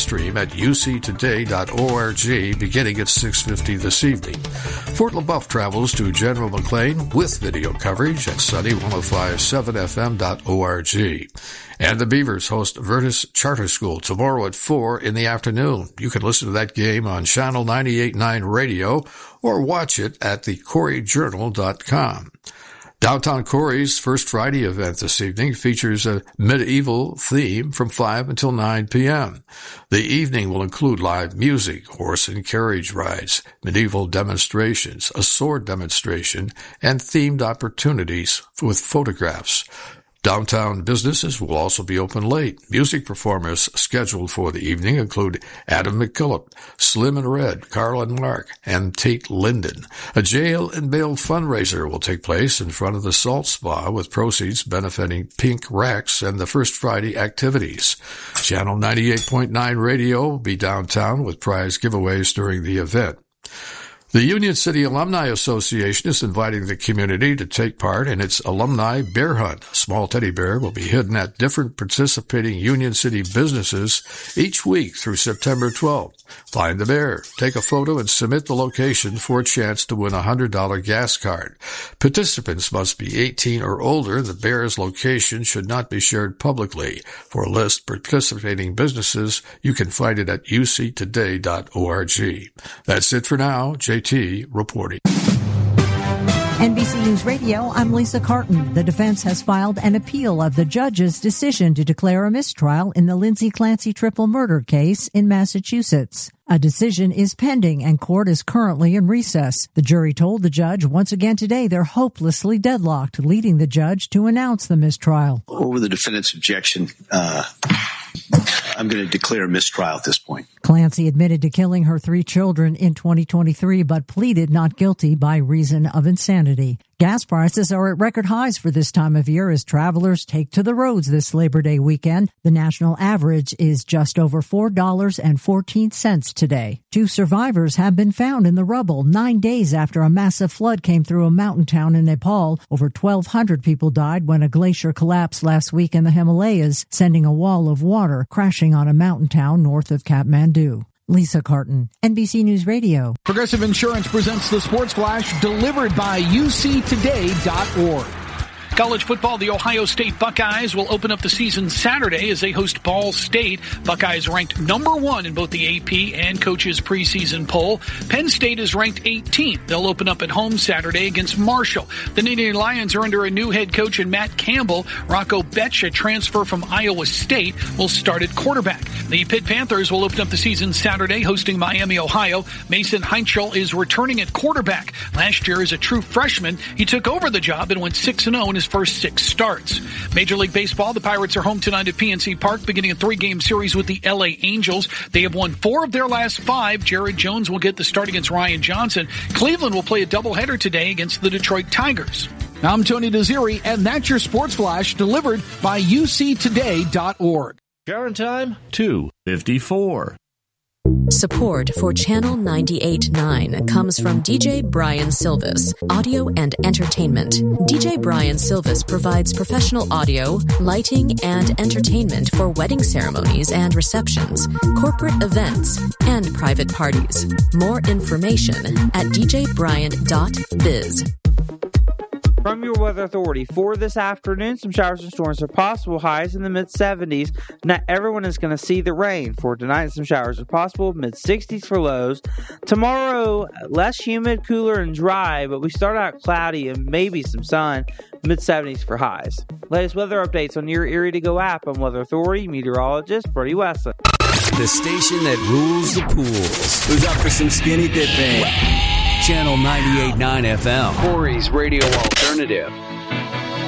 stream at uctoday.org beginning at 6:50 this evening. Fort LaBeouf travels to General McLean with video coverage at sunny1057fm.org. And the Beavers host Virtus Charter School tomorrow at 4 in the afternoon. You can listen to that game on Channel 98.9 Radio or watch it at thecoreyjournal.com. Downtown Corey's First Friday event this evening features a medieval theme from 5 until 9 p.m. The evening will include live music, horse and carriage rides, medieval demonstrations, a sword demonstration, and themed opportunities with photographs. Downtown businesses will also be open late. Music performers scheduled for the evening include Adam McKillop, Slim and Red, Carl and Mark, and Tate Linden. A jail and bail fundraiser will take place in front of the Salt Spa with proceeds benefiting Pink Rex and the First Friday activities. Channel 98.9 Radio will be downtown with prize giveaways during the event. The Union City Alumni Association is inviting the community to take part in its Alumni Bear Hunt. A small teddy bear will be hidden at different participating Union City businesses each week through September 12th. Find the bear, take a photo, and submit the location for a chance to win a $100 gas card. Participants must be 18 or older. The bear's location should not be shared publicly. For a list of participating businesses, you can find it at uctoday.org. That's it for now. JT reporting. NBC News Radio, I'm Lisa Carton. The defense has filed an appeal of the judge's decision to declare a mistrial in the Lindsay Clancy triple murder case in Massachusetts. A decision is pending and court is currently in recess. The jury told the judge once again today they're hopelessly deadlocked, leading the judge to announce the mistrial. Over the defendant's objection, I'm going to declare a mistrial at this point. Clancy admitted to killing her 3 children in 2023, but pleaded not guilty by reason of insanity. Gas prices are at record highs for this time of year as travelers take to the roads this Labor Day weekend. The national average is just over $4.14 today. 2 survivors have been found in the rubble 9 days after a massive flood came through a mountain town in Nepal. Over 1,200 people died when a glacier collapsed last week in the Himalayas, sending a wall of water crashing on a mountain town north of Kathmandu. Lisa Carton, NBC News Radio. Progressive Insurance presents the Sports Flash, delivered by uctoday.org. College football, the Ohio State Buckeyes will open up the season Saturday as they host Ball State. Buckeyes ranked number 1 in both the AP and coaches preseason poll. Penn State is ranked 18th. They'll open up at home Saturday against Marshall. The Nittany Lions are under a new head coach in Matt Campbell. Rocco Betch, a transfer from Iowa State, will start at quarterback. The Pitt Panthers will open up the season Saturday hosting Miami, Ohio. Mason Heinchel is returning at quarterback. Last year as a true freshman, he took over the job and went 6-0 in his first 6 starts. Major League Baseball, the Pirates are home tonight at PNC Park, beginning a 3-game series with the LA Angels. They have won 4 of their last 5. Jared Jones will get the start against Ryan Johnson. Cleveland will play a doubleheader today against the Detroit Tigers. I'm Tony Desiri, and that's your Sports Flash, delivered by uctoday.org. Current time, 2:54. Support for Channel 98.9 comes from DJ Brian Silvis, audio and entertainment. DJ Brian Silvis provides professional audio, lighting, and entertainment for wedding ceremonies and receptions, corporate events, and private parties. More information at djbrian.biz. From your Weather Authority, for this afternoon, some showers and storms are possible, highs in the mid-70s. Not everyone is going to see the rain. For tonight, some showers are possible, mid-60s for lows. Tomorrow, less humid, cooler, and dry, but we start out cloudy and maybe some sun, mid-70s for highs. Latest weather updates on your Erie to Go app on Weather Authority, meteorologist Brody Wesson. The station that rules the pools. Who's up for some skinny dipping? Channel 98.9 FM. Corey's Radio Alternative.